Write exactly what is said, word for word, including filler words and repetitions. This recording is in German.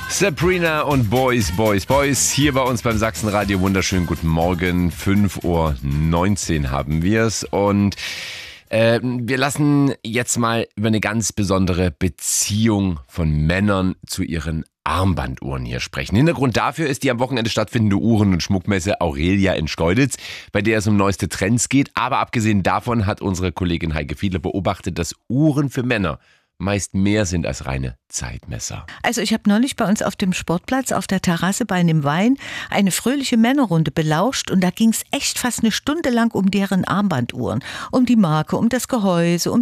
Sabrina und Boys, Boys, Boys. Hier bei uns beim Sachsenradio. Wunderschönen guten Morgen. fünf Uhr neunzehn haben wir es. Und äh, wir lassen jetzt mal über eine ganz besondere Beziehung von Männern zu ihren Armbanduhren hier sprechen. Hintergrund dafür ist die am Wochenende stattfindende Uhren- und Schmuckmesse Aurelia in Schkeuditz, bei der es um neueste Trends geht. Aber abgesehen davon hat unsere Kollegin Heike Fiedler beobachtet, dass Uhren für Männer meist mehr sind als reine Zeitmesser. Also ich habe neulich bei uns auf dem Sportplatz auf der Terrasse bei einem Wein eine fröhliche Männerrunde belauscht und da ging es echt fast eine Stunde lang um deren Armbanduhren. Um die Marke, um das Gehäuse, um